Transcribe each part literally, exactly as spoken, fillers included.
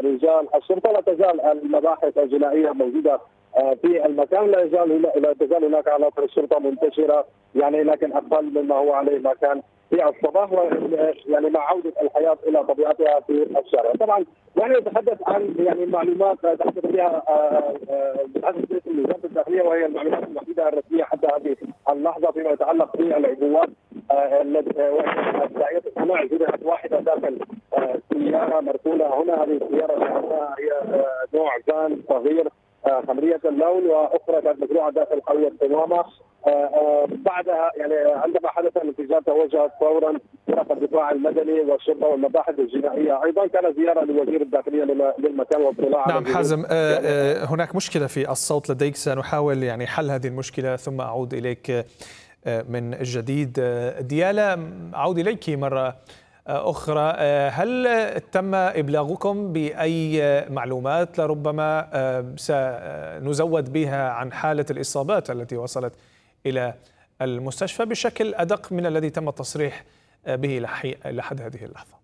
رجال الشرطه. لا تزال المباحث الجنائيه موجوده في المكان، لا يزال لا تزال هناك عناصر الشرطه منتشره يعني، لكن اقل مما هو عليه ما كان في الصباح، يعني مع عوده الحياه الى طبيعتها في الشارع. طبعا يعني نتحدث عن يعني معلومات تحدث فيها مؤسسه وزاره الداخليه، وهي المعلومات الوحيده الرسميه حتى هذه اللحظه فيما يتعلق بالعبوات الداعيه الصناعي. وجدت واحده داخل سياره مركونه هنا، هذه السياره هي نوع فان صغير خمريه اللون، واخرى كانت مزروعه داخل قريه قوامه. بعدها يعني عندما حدث الانفجار توجهت فورا فرق الدفاع المدني والشرطه والمباحث الجنائيه، ايضا كان زياره لوزير الداخليه للمكان واطلاع. نعم حازم، هناك مشكله في الصوت لديك، سنحاول يعني حل هذه المشكله ثم اعود اليك من جديد. ديالا، اعود اليك مره أخرى، هل تم إبلاغكم بأي معلومات لربما سنزود بها عن حالة الإصابات التي وصلت إلى المستشفى بشكل أدق من الذي تم التصريح به لحد هذه اللحظة؟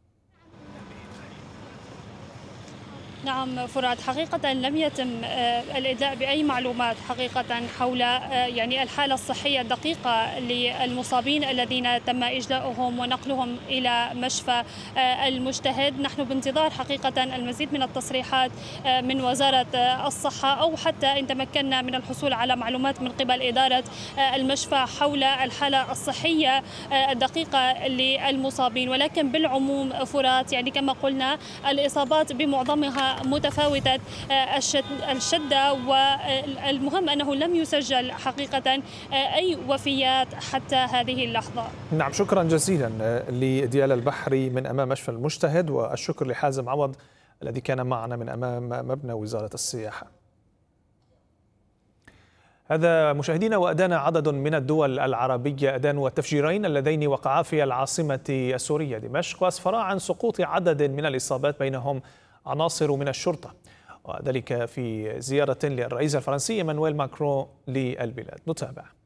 نعم فرات، حقيقة لم يتم الإدلاء بأي معلومات حقيقة حول يعني الحالة الصحية الدقيقة للمصابين الذين تم إجلاؤهم ونقلهم إلى مشفى المجتهد. نحن بانتظار حقيقة المزيد من التصريحات من وزارة الصحة، أو حتى إن تمكنا من الحصول على معلومات من قبل إدارة المشفى حول الحالة الصحية الدقيقة للمصابين. ولكن بالعموم فرات، يعني كما قلنا الإصابات بمعظمها متفاوتة الشدة، والمهم أنه لم يسجل حقيقة أي وفيات حتى هذه اللحظة. نعم، شكرا جزيلا لديالا البحري من أمام مشفى المجتهد، والشكر لحازم عوض الذي كان معنا من أمام مبنى وزارة السياحة. هذا مشاهدينا وأدان عدد من الدول العربية أدانوا التفجيرين اللذين وقعا في العاصمة السورية دمشق، وأسفرا عن سقوط عدد من الإصابات بينهم عناصر من الشرطة، وذلك في زيارة للرئيس الفرنسي إيمانويل ماكرون للبلاد. نتابع.